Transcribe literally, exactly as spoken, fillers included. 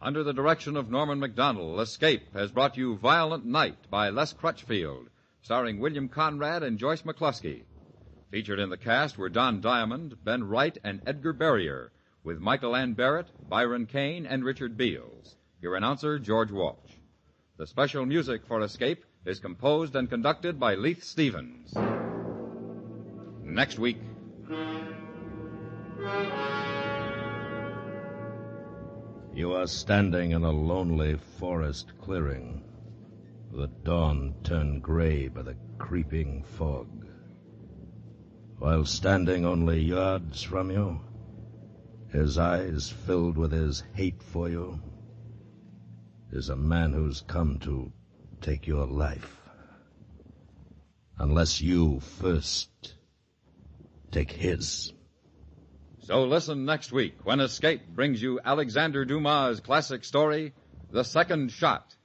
Under the direction of Norman Macdonnell, Escape has brought you Violent Night by Les Crutchfield, starring William Conrad and Joyce McCluskey. Featured in the cast were Don Diamond, Ben Wright, and Edgar Barrier, with Michael Ann Barrett, Byron Kane, and Richard Beals. Your announcer, George Walsh. The special music for Escape is composed and conducted by Leith Stevens. Next week. You are standing in a lonely forest clearing. The dawn turned gray by the creeping fog. While standing only yards from you, his eyes filled with his hate for you, is a man who's come to take your life. Unless you first take his. So listen next week when Escape brings you Alexander Dumas' classic story, The Second Shot.